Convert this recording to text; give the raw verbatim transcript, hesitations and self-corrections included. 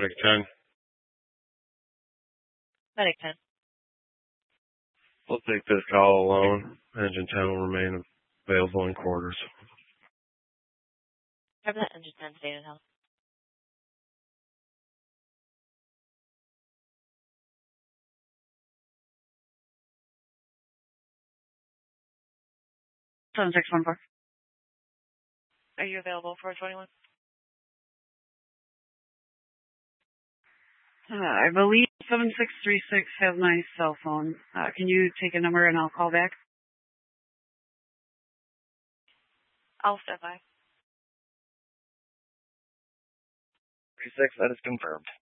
Medic ten. Medic ten. We'll take this call alone. Engine ten will remain available in quarters. Have that engine ten stayed in health. seven six one four. Are you available for twenty-one? Uh, I believe seven six three six has my cell phone. Uh, can you take a number and I'll call back? I'll step by. three six, that is confirmed.